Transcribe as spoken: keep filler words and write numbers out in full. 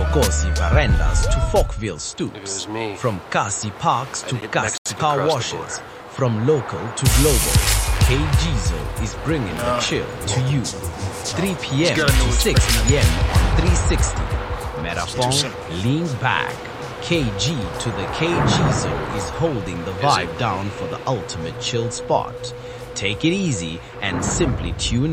Kosi verandas to Falkville stoops. If it was me, From Kasi parks to I'd hit Kasi Mexico car across the washes. From local to global, K Jizo is bringing the chill to you. three p m to six p m on three sixty. Metapong, lean back. K G to the K Jizo is holding the vibe down for the ultimate chill spot. Take it easy and simply tune